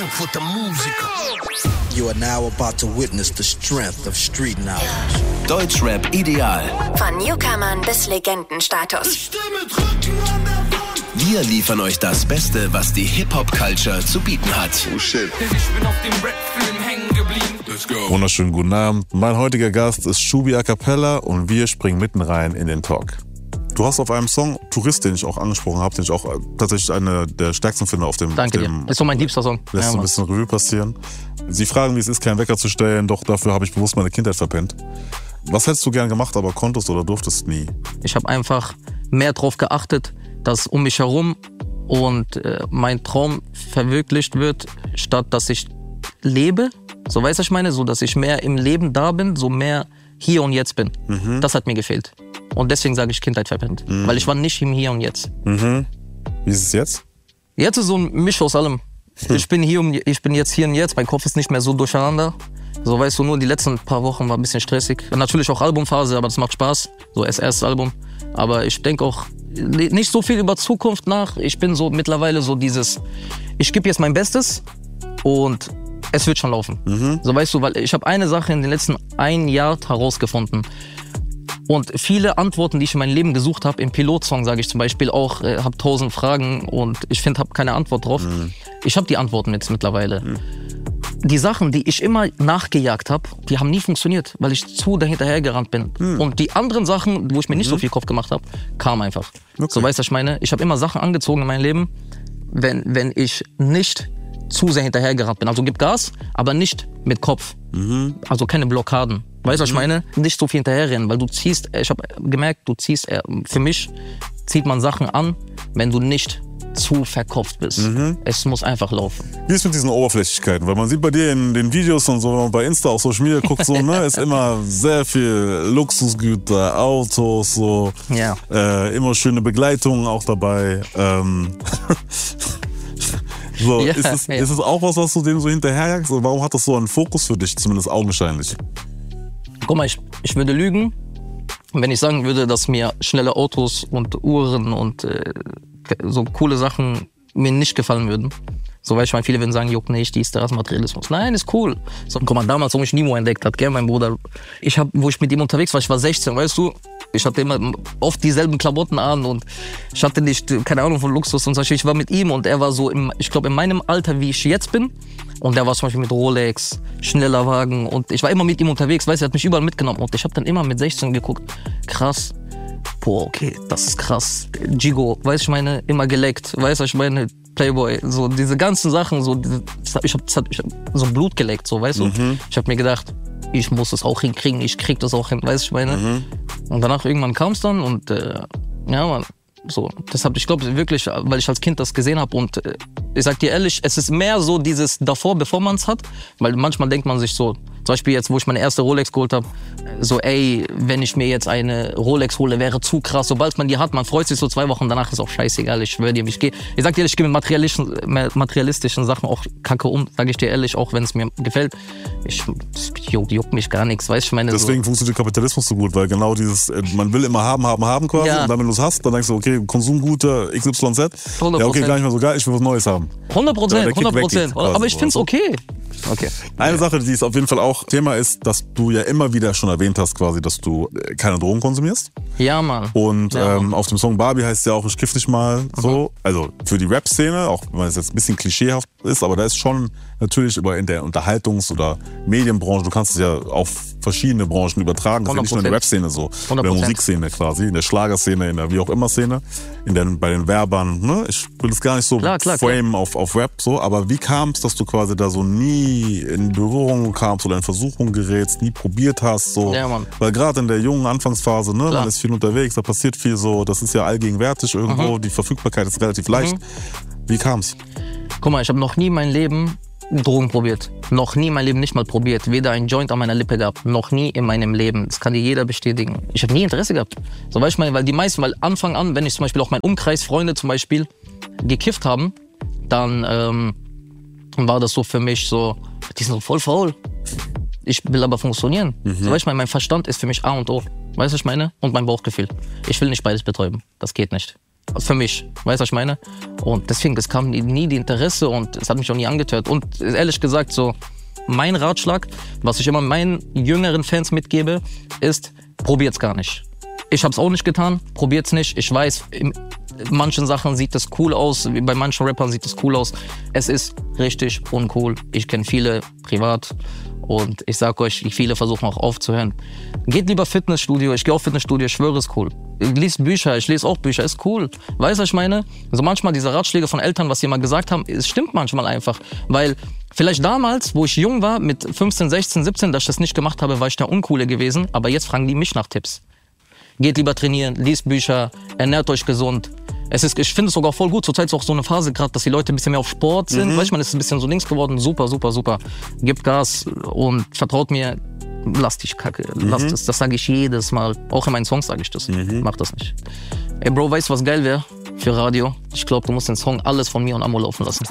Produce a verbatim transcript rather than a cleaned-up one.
Frankfurter Musiker. You are now about to witness the strength of street knowledge. Deutschrap ideal. Von Newcomern bis Legendenstatus. Wir liefern euch das Beste, was die Hip-Hop-Culture zu bieten hat. Oh shit. Ich bin auf dem Rap-Film hängen geblieben. Let's go. Wunderschönen guten Abend. Mein heutiger Gast ist Shubi A Cappella und wir springen mitten rein in den Talk. Du hast auf einem Song Tourist, den ich auch angesprochen habe, den ich auch tatsächlich eine der stärksten finde auf dem... Danke auf dem, dir. Ist so mein liebster Song. Lässt Ja, so ein bisschen Revue passieren. Sie fragen, wie es ist, keinen Wecker zu stellen, doch dafür habe ich bewusst meine Kindheit verpennt. Was hättest du gern gemacht, aber konntest oder durftest nie? Ich habe einfach mehr drauf geachtet, dass um mich herum und äh, mein Traum verwirklicht wird, statt dass ich lebe. So, weißt du, was ich meine? So, dass ich mehr im Leben da bin, so mehr hier und jetzt bin. Mhm. Das hat mir gefehlt. Und deswegen sage ich Kindheit verpennt. Mhm. Weil ich war nicht im Hier und Jetzt. Mhm. Wie ist es jetzt? Jetzt ist so ein Misch aus allem. Hm. Ich bin hier und ich bin jetzt hier und jetzt. Mein Kopf ist nicht mehr so durcheinander. So, weißt du, nur die letzten paar Wochen war ein bisschen stressig. Natürlich auch Albumphase, aber das macht Spaß. So, das erste Album. Aber ich denke auch nicht so viel über Zukunft nach. Ich bin so mittlerweile so dieses, ich gebe jetzt mein Bestes und es wird schon laufen. Mhm. So, weißt du, weil ich habe eine Sache in den letzten ein Jahr herausgefunden. Und viele Antworten, die ich in meinem Leben gesucht habe, im Pilotsong sage ich zum Beispiel auch, äh, habe tausend Fragen und ich finde, habe keine Antwort drauf. Mhm. Ich habe die Antworten jetzt mittlerweile. Mhm. Die Sachen, die ich immer nachgejagt habe, die haben nie funktioniert, weil ich zu dahinterhergerannt bin. Mhm. Und die anderen Sachen, wo ich mir nicht mhm. so viel Kopf gemacht habe, kamen einfach. Okay. So, weißt du, was ich meine? Ich habe immer Sachen angezogen in meinem Leben, wenn, wenn ich nicht zu sehr hinterhergerannt bin. Also gib Gas, aber nicht mit Kopf. Mhm. Also keine Blockaden. Weißt du, was ich meine? Nicht so viel hinterherrennen, weil du ziehst, ich habe gemerkt, du ziehst, für mich zieht man Sachen an, wenn du nicht zu verkopft bist. Mhm. Es muss einfach laufen. Wie ist mit diesen Oberflächlichkeiten? Weil man sieht bei dir in den Videos und so, wenn man bei Insta auf Social Media guckt, so, ne, ist immer sehr viel Luxusgüter, Autos, so, ja. äh, immer schöne Begleitungen auch dabei. Ähm, so, ja, ist, es, ja. ist es auch was, was du dem so hinterherjagst? Warum hat das so einen Fokus für dich, zumindest augenscheinlich? Guck mal, ich, ich würde lügen, wenn ich sagen würde, dass mir schnelle Autos und Uhren und äh, so coole Sachen mir nicht gefallen würden. So, weil ich meine, viele würden sagen, juckt nicht, dies, das, Materialismus. Nein, ist cool. So, guck mal, damals, wo ich Nemo entdeckt hat, gell, mein Bruder. Ich hab, wo ich mit ihm unterwegs war, ich war sechzehn, weißt du, ich hatte immer oft dieselben Klamotten an und ich hatte nicht, keine Ahnung von Luxus und so. Ich war mit ihm und er war so, im, ich glaube, in meinem Alter, wie ich jetzt bin. Und der war zum Beispiel mit Rolex, schneller Wagen und ich war immer mit ihm unterwegs, weißt du, er hat mich überall mitgenommen. Und ich habe dann immer mit sechzehn geguckt, krass, boah, okay, das ist krass. Gigo, weißt du, ich meine, immer geleckt, weißt du, ich meine, Playboy, so diese ganzen Sachen, so, diese, ich habe hab, hab so Blut geleckt, so, weißt du. Mhm. Ich habe mir gedacht, ich muss es auch hinkriegen, ich krieg das auch hin, weißt du, ich meine. Mhm. Und danach irgendwann kam es dann und äh, ja, man, so, deshalb, ich glaube wirklich, weil ich als Kind das gesehen habe und äh, ich sag dir ehrlich, es ist mehr so dieses davor, bevor man es hat, weil manchmal denkt man sich so, zum Beispiel jetzt, wo ich meine erste Rolex geholt habe, so ey, wenn ich mir jetzt eine Rolex hole, wäre zu krass. Sobald man die hat, man freut sich so zwei Wochen, danach ist auch scheißegal, ich schwöre dir, ich gehe, ich sag dir, ich gehe mit materialistischen, materialistischen Sachen auch kacke um, sage ich dir ehrlich, auch wenn es mir gefällt. Ich juckt juck mich gar nichts, weißt du, ich meine. Deswegen so. Funktioniert Kapitalismus so gut, weil genau dieses, man will immer haben, haben, haben quasi, ja. Und dann, wenn du es hast, dann denkst du, okay, Konsumgute X Y Z, hundert Prozent. Ja, okay, gar nicht mehr so geil, ich will was Neues haben. hundert Prozent, hundert Prozent, aber ich find's okay. Okay. Eine Sache, die es auf jeden Fall auch Thema ist, dass du ja immer wieder schon erwähnt hast, quasi, dass du keine Drogen konsumierst. Ja, Mann. Und ja, ähm, Mann. Auf dem Song Barbie heißt es ja auch, ich kiff nicht mal so. Mhm. Also für die Rap-Szene, auch wenn es jetzt ein bisschen klischeehaft ist, aber da ist schon natürlich über in der Unterhaltungs- oder Medienbranche, du kannst es ja auf verschiedene Branchen übertragen. Das ist ja nicht nur in der Rap-Szene so, in der Musikszene quasi, in der Schlagerszene, in der wie auch immer Szene, in den, bei den Werbern. Ne? Ich will das gar nicht so klar, klar, frame klar. Auf, auf Rap so, aber wie kam es, dass du quasi da so nie in Berührung kamst oder in Versuchung gerätst, nie probiert hast? So. Ja, Mann. Weil gerade in der jungen Anfangsphase, ne, man ist viel unterwegs, da passiert viel so, das ist ja allgegenwärtig irgendwo, mhm. Die Verfügbarkeit ist relativ leicht. Mhm. Wie kam's? Guck mal, ich habe noch nie mein Leben Drogen probiert. Noch nie mein Leben nicht mal probiert. Weder ein Joint an meiner Lippe gehabt. Noch nie in meinem Leben. Das kann dir jeder bestätigen. Ich habe nie Interesse gehabt. So, weißt du, meine, weil die meisten, weil Anfang an, wenn ich zum Beispiel auch mein Umkreis, Freunde zum Beispiel, gekifft haben, dann ähm, war das so für mich so, die sind so voll faul. Ich will aber funktionieren. Mhm. So, weißt du, mein Verstand ist für mich A und O. Weißt du, was ich meine? Und mein Bauchgefühl. Ich will nicht beides betäuben. Das geht nicht. Für mich, weißt du, was ich meine? Und deswegen, es kam nie, nie die Interesse und es hat mich auch nie angetört. Und ehrlich gesagt, so mein Ratschlag, was ich immer meinen jüngeren Fans mitgebe, ist, probiert's gar nicht. Ich hab's auch nicht getan, probiert's nicht. Ich weiß, in manchen Sachen sieht es cool aus, bei manchen Rappern sieht es cool aus. Es ist richtig uncool. Ich kenne viele privat und ich sag euch, viele versuchen auch aufzuhören. Geht lieber Fitnessstudio, ich gehe auch Fitnessstudio, ich schwöre, ist cool. Lies Bücher, ich lese auch Bücher, ist cool. Weißt du, was ich meine? Also manchmal diese Ratschläge von Eltern, was sie mal gesagt haben, es stimmt manchmal einfach. Weil vielleicht damals, wo ich jung war, mit fünfzehn, sechzehn, siebzehn, dass ich das nicht gemacht habe, war ich der Uncoole gewesen. Aber jetzt fragen die mich nach Tipps. Geht lieber trainieren, liest Bücher, ernährt euch gesund. Es ist, ich finde es sogar voll gut. Zurzeit ist auch so eine Phase gerade, dass die Leute ein bisschen mehr auf Sport sind. Mhm. Weißt du, man ist ein bisschen so links geworden. Super, super, super. Gebt Gas und vertraut mir. Lass dich Kacke. Lass mhm. das. Das sage ich jedes Mal. Auch in meinen Songs sage ich das. Mhm. Mach das nicht. Ey Bro, weißt du, was geil wäre für Radio? Ich glaube, du musst den Song Alles von mir und Amo laufen lassen.